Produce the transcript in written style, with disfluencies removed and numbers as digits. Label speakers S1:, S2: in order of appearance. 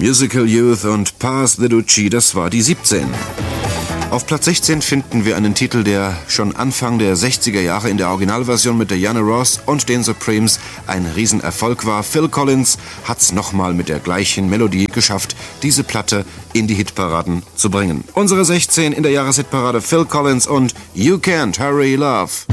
S1: Musical Youth und Pass the Duchy, das war die 17. Auf Platz 16 finden wir einen Titel, der schon Anfang der 60er Jahre in der Originalversion mit Diana Ross und den Supremes ein Riesenerfolg war. Phil Collins hat's nochmal mit der gleichen Melodie geschafft, diese Platte in die Hitparaden zu bringen. Unsere 16 in der Jahreshitparade: Phil Collins und You Can't Hurry Love.